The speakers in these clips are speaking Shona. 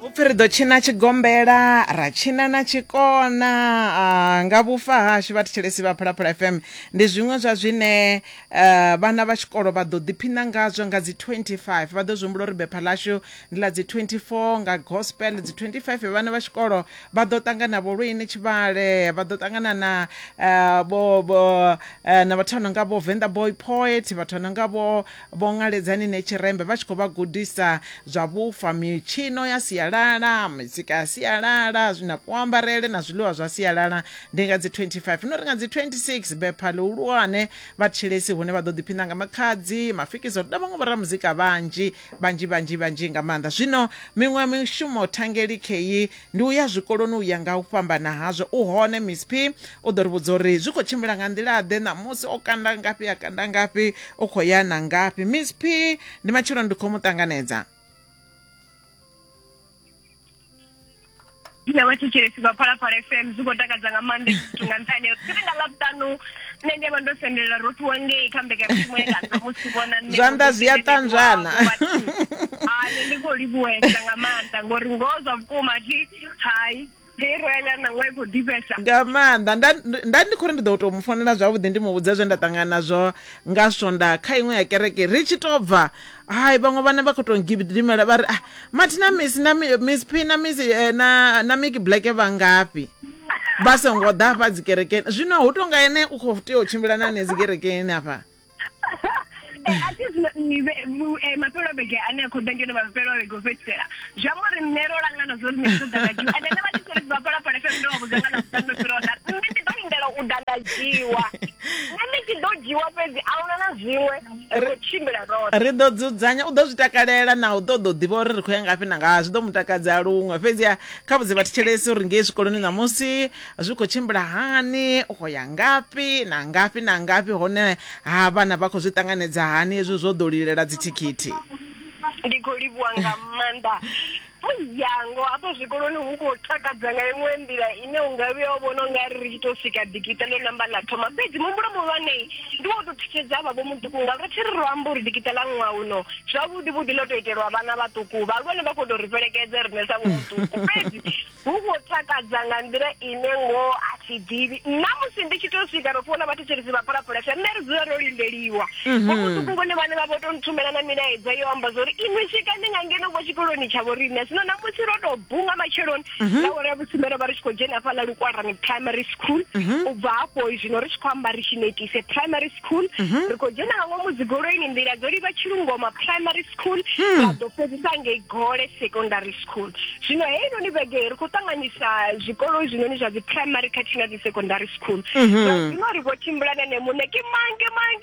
Upfiri ḓo tshina tshigombela ra tshina na tshikona nga vhufa hashu vhathetshelesi vha Phalaphala FM ndi zwiṅwe zwa zwine vhana vha tshikolo vha ḓo ḓiphina ngazwo nga dzi 25 vha ḓo zwi humbula uri bepha lashu ndi ḽa dzi 24 nga gospel dzi 25 vhana vha tshikolo vha ḓo ṱangana vho Lwini Tshivhale vha ḓo ṱangana na na vhathu vha nga vho Venda Boy Poet vhathu vha nga vho Ngaledzani Netshirembe vha tshi khou vha gudisa zwa vhufa mitshino ya sialala muzika ya sialala zwina kuambarele na zwiḽiwa zwa sialala ndi nga dzi 25 no ri nga dzi 26 bepha ḽihulwane vhathetshelesi hune vha ḓo ḓiphina nga makhadzi mafikizo da vhaṅwe vha muzika vhanzhi nga maanḓa zwino miṅwe mishumo thangeli kheyi ndi uya zwikoloni uya nga u fhambana hazwo u hone Miss P u ḓo ri vhudza uri zwi khou tshimbila nga nḓila ḓe na musi o kanda ngafhi o khou ya na ngafhi Miss P ndi matshelo ndi khou mu ṱanganedza Ina vhathetshelesi vha Phalaphala FM zwi khou takadza nga maanḓa zwithu nga nṱhani ya tshifhinga ḽavhuṱanu nṋe ndi vha ndo sendela rothu wangei kha mbekanyamushumo ye nda musi vhona nṋe zwanḓa zwi a ṱanzwana nṋe ndi khou livhuwesa nga maanḓa ngori ngoho zwa vhukuma thi hayi nga maanḓa nda ndi khou ri ndi ḓo tou mu founela zwavhuḓi ndi mu vhudza zwe nda ṱangana nazwo nga swonda kha iṅwe ya kereke ri tshi tou bva hayi vhaṅwe vhane vha khou tou ngidimela vha ri mathina Miss P na Miss na Mickey Black vha ngafhi vha songo ḓa hafha dzi kerekeni zwino hu tonga ene u khou tea u tshimbila na ane dzi kerekeni hafha mafelo a beke ane a khou ḓa ngeno mafelo a beke u fhedzisela zwi amba uri nṋe ro langana zwo ri nṋe ḓo daladziwa ende nṋe vhathetshelesi vha Phalaphala FM ndo vha vhudza nga na vhuṱando fhiroda nṋe ndi ḓo lindela u daladziwa nṋe ndi tshi ḓo dzhiwa fhedzi a huna na zwiṅwe ri khou tshimbila roṱhe ri ḓo dzudzanya u ḓo zwi takalela na u ḓo ḓivha uri ri khou ya ngafhi na nga zwi ḓo mu takadza luṅwe fhedziha kha vhudze vhathetshelesi uri ngei zwikoloni namusi zwi khou tshimbila hani u khou ya ngafhi na ngafhi hone ha vhana vha khou zwi ṱanganedza hani hezwi zwo ḓo lilela dzithikhithi ndi khou livhuwa nga maanḓa yango hafho zwikoloni hu khou takadza nga iṅwe nḓila ine u nga vhuya u vhona u nga ri tshi tou swika digital ḽo namba ḽa thoma fhedzi muhumbulo muhulwane ndi wo tou thutshedza havha vho muṱuku ngauri thi ri amba uri digital ḽa ṅwaha uno zwavhuḓi ḽo tou itelwa vhana vhaṱuku vhahulwane vha khou tou ri fhelekedza rine sa vho muṱuku fhedzi hu khou takadza nga nḓila ine ngoho a thi ḓivhi namusi ndi tshi tou swika ro funa vhathetshelesi vha Phalaphala FM nṋe ri dzula ro lindeliwa vho muṱuku vhone vhane vha vho tou nthumela na milaedza yo amba zwa uri iṅwi swika ndi nga ngeno vho tshikoloni tshavho rine zwino namusi ro tou bunga matsheloni ngauri ya vhusimero vha ri tshi khou dzhena hafhaḽa Lukwarani primary school u bva hafho zwino ri tshi khou amba ri tshi netise primary school ri khou dzhena nga ngomu dzigoloini nḓila dzo livha Tshilungoma primary school ra ḓo fhedzisa ngei Gole secondary school zwino heinoni vhege ri khou ṱanganyisa zwikolo zwinoni zwa dzi primary khathihi na dzi secondary school zwino ri khou tshimbila nene muṋe ke mang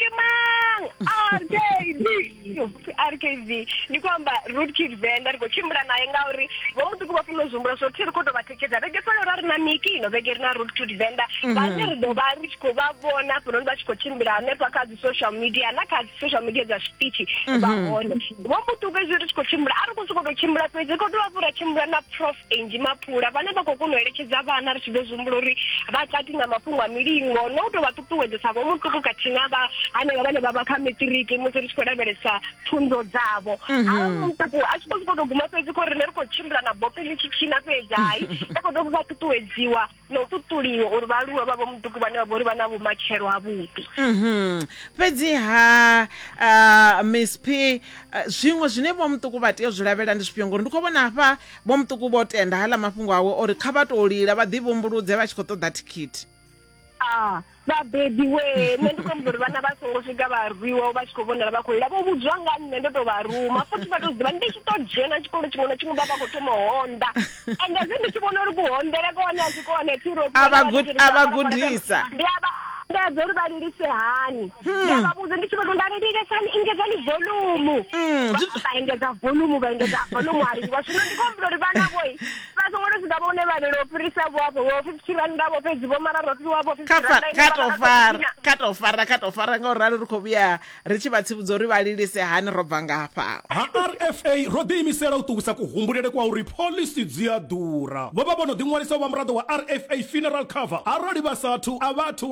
RKV ndi khou amba Root Kid Venda ri khou tshimbila naye ngauri vho muṱuku vha funa u zhumbula zwo thi ri khou tou vha thekedza vhege fhelo ra ri na Miki ino vhege ri na Root Kid Venda vhane ri ḓo vha ri tshi khou vha vhona hafhanoni vha tshi khou tshimbila hanefha kha dzi social media na kha dzi social media dza speech vha hone vho muṱuku ezwi ri tshi khou tshimbila a ri khou sokou tou tshimbila fhedzi ri khou tou vha ra tshimbila na Prof Angie Mapula vhane vha khou kona u eletshedza vhana ri tshi ḓo zhumbula uri vha kati nga mafhungo a milingo no u tou vha ṱuṱuwedzesa vho muṱuku khathihi na hanevha vhane vha vha kha maṱiriki musi ri tshi khou lavhelesa pfunzo dzavho a muṱuku a tshi khou tou guma fhedzi khou ri nṋe ri khou tshimbila na bope ḽi tshi tshina fhedzi hayi a khou tou vha ṱuṱuwedziwa na u ṱuṱuliwa uri vhaaluwa vha vho muṱuku vhane vha vha uri vha na vhumatshelo havhuḓi fhedziha Miss P zwiṅwe zwine vho muṱuku vha tea u zwi lavhelela ndi zwifhio ngori ndi khou vhona hafha vho muṱuku vho tenda haḽa mafhungo awe uri kha vha tou lila vha ḓivhumbuludze vha tshi khou ṱoḓa thikhithi vhabebi nṋe ndi khou amba uri vhana vha songo swika vha rwiwa vha tshi khou vhonala vha khou lila vho vhudzwa nga nṋe ndo tou vha ruma futhi vha tou ḓivha ndi tshi tou dzhena tshikolo tshiṅwe na tshiṅwe vha vha khou thoma u honda ende zwi ndi tshi vhona uri kuhondele kone a tshikone a vha gudisa ndadzo uri vha lilise hani vha vhudze ndi tshi vhona nda lilisa hani engedzani volumu vha engedza volumu a liliwa zwino ndi khou amba uri vhana vhoi vha songo tou swika vhone vha lilo u fhirisa vho 50 rand vho fhedzi vho mara rotli wavho 50 rand kha tou fara ngaurali ri khou vhuya ri tshi vha tsivhudza uri vha lilise hani ro bva ngafha RFA ro ḓiimisela u ṱuwisa kuhumbulele kwa uri phoḽisi dzi a ḓura vho vha vho no ḓiṅwalisa vha muraḓo wa RFA funeral cover arali vha sathu a vha thu lenga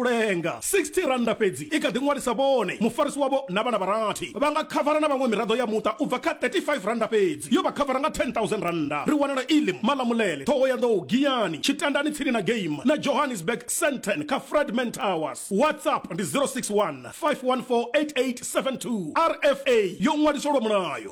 renga 60 randa fhedzi i kha ḓi ṅwalisa vhone mufarisi wavho na vhana vharathi vha nga khavara na vhaṅwe miraḓo ya muṱa u bva kha 35 randa fhedzi yo vha khavara nga 10,000 randa. Ri wanala Elim, Malamulele, Thohoyandou, Giyani, Chitandani tsini na Game na Johannesburg Sandton kha Fredman Towers. WhatsApp ndi 061 514 8872. RFA yo ṅwaliselwa mulayo.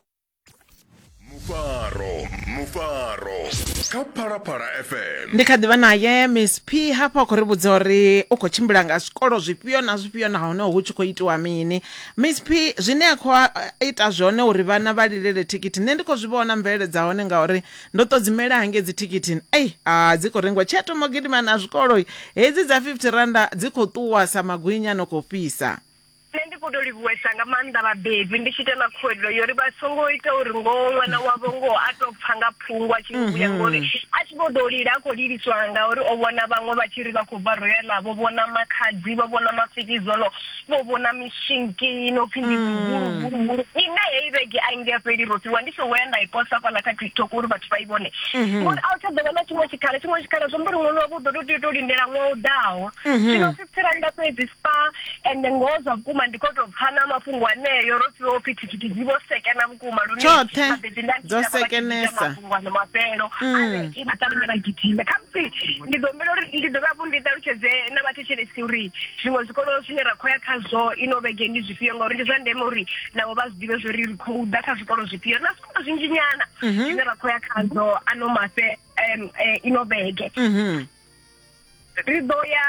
Mufaro kha Phalaphala FM. Ndi kha ḓivha naye Miss P hafha khou ri vhudza uri u khou tshimbila nga zwikolo zwifhio na zwifhio nahone hu tshi khou itiwa mini. Miss P zwine a khou ita zwone uri vhana vha lilele thikhithi nṋe ndi khou zwi vhona mvelele dza hone ngauri ndo to dzimela hange dzi thikithini dzi khou rengiwa tshe thoma gidima na zwikolo hedzi dza 50 randa dzi khou ṱuwa sa magwinya no khou fhisa. Ndi khou tou livhuwesa nga maanḓa vhabebi ndi tshi ita na khuwelelo yori vha songo ita uri ngoho ṅwana wavho ngoho a tou pfa nga phungu a tshi vhuya ngori a tshi vho tou lila a khou liliswa ngauri o vhona vhaṅwe vha tshi ri vha khou bva royala vho vhona makhadzi vho vhona mafikizolo vho vhona mishinki no pfi ndi vhuru nṋe heyi vhege a ndi a fheli rofiwa ndi songo ya nda i posta fhaḽa kha TikTok uri vhathu vha i vhone ngori a u tsha ḓovha na tshiṅwe tshikhala zwo mbori ṅwana wavho u ḓo tou tea u tou lindela ṅwaha u ḓaho zwino 50 randa fhedzi spa ende ngoho zwa vhukuma ndi khou tou pfha na mafhungo aneyo ro pfiwa upfi thikhithi dzi vho sekena vhukuma lune tshoṱhe dzo sekenesa mafhelo a ṱalumela gidime khamusi ndi ḓo humbela uri ndi dovha hafhu ndi ṱalutshedze na vhathetshelesi uri zwiṅwe zwikolo zwine ra khou ya khazwo ino vhege ndi zwifhio ngauri ndi zwa ndeme uri navho vha zwi ḓivhe zwo ri ri khou ḓa kha zwikolo zwifhio na zwikolo zwinzhi nyana zwine ra khou ya khazwo ano mafe ino vhege ri ḓo ya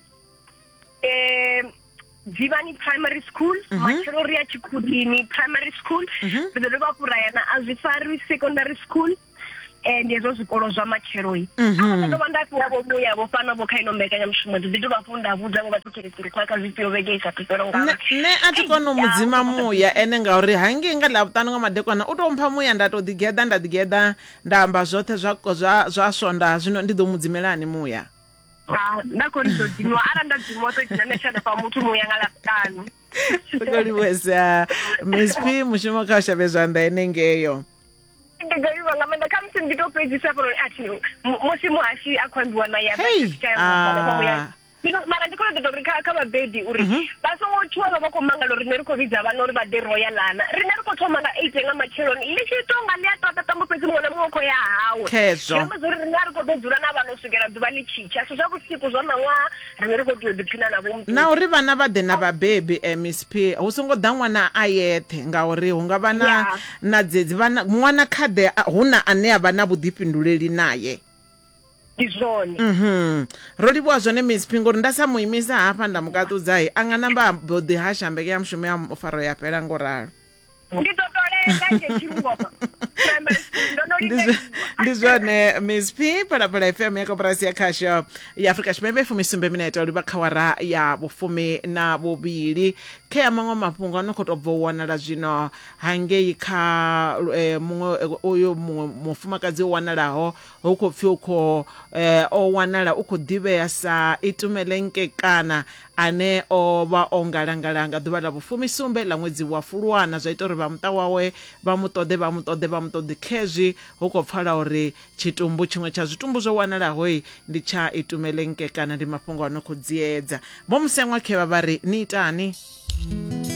Divani Primary School, Matshelo ya Chikhudini Primary School, ri ḓo dovha hafhu ra ya na Azifari Secondary School ndi hezwo zwikolo zwa Matshelo ndo dovha nda fhiwa vho muya vho fana vho kha ino mbekanyamushumo ndi dovha hafhu nda vhudza vho vhathetshelesi ri khou ya kha zwifhio vhege isa thu fhela ngauri nṋe a thi kona u mudzima muya ene ngauri hangei nga ḽavhuṱanu nga madekwana u tou mpha muya nda tou ḓigeḓa nda amba zwoṱhe zwa swonda zwino ndi ḓo mudzimelani muya. nda khou ri ḓo dzimiwa arali nda dzimiwa to dzina netsha fha muthu muya nga ḽavhuṱanu. Ukoliwesa Miss P mushumo kha u shavhe zwanḓa henengeyo. Ndi ḓo livha nga maanḓa khamusi ndi tou fhedzisa fhano athi musi muhashi a khou ambiwa na ya mara ndi khou ṱoḓa uri kha vhabebi uri vha songo tshuwa vha khou mangala uri nṋe ri khou vhidza vhana uri vha ḓe royalana rine ri khou thoma nga 8 nga matsheloni ḽi tshi tonga ḽi a ṱoḓa tambo fhedzi muṅwe na muṅwe khou ya hawe zwiamba zwori rine a ri khou ḓo dzula na vhana u swikela ḓuvha ḽi tshitsha so zwa vhusiku zwa maṅwaha rine ri khou tea u ḓiphina na vho na uri vhana vha ḓe na vhabebi Miss P hu songo ḓa ṅwana a yeṱhe ngauri hu nga vha na dzedzi ṅwana khaḓe hu na ane a vha na vhuḓifhinduleli naye. Izone ro livhuwa zwone Miss P ngori nda sa muimisa hafha nda mukaṱudza a nga namba bo ḓi hasha mbeke ya mushumo ya mufaro ya fhela ngoralo ndi ḓo tolenga tshingoma ndi zwone Miss P Phalaphala FM ya koporasi ya khasho ya Afrika Tshipembe fumisumbe minete uri vha khawara ya vhufumi na vhuvhili khe ya maṅwe mafhungo ano khou tou bva u wanala zwino hangei kha muṅwe uyu mufumakadzi o wanalaho hu khou pfi o wanala u khou ḓivhea sa Itumeleng Kekana ane o vha o ngalangala nga ḓuvha ḽa vhufumisumbe ḽa ṅwedzi wa Fulwana zwa ita uri vha muṱa wawe vha mu ṱoḓe khezwi hu khou pfala uri tshitumbu tshiṅwe tsha zwitumbu zwo wanalaho ndi tsha Itumeleng Kekana ndi mafhungo ano khou dziedza vho musengwa khe vha ri ni itani.